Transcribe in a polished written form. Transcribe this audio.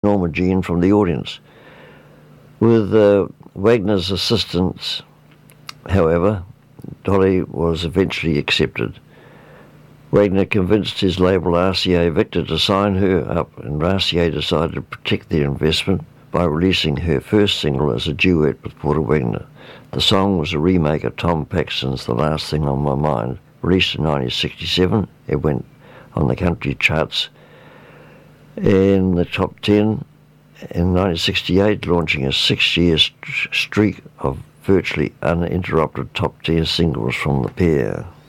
Norma Jean from the audience. With Wagner's assistance, however, Dolly was eventually accepted. Wagner convinced his label RCA Victor to sign her up, and RCA decided to protect their investment by releasing her first single as a duet with Porter Wagner. The song was a remake of Tom Paxton's The Last Thing on My Mind. Released in 1967, it went on the country charts in the top 10 in 1968, launching a 6-year streak of virtually uninterrupted top 10 singles from the pair.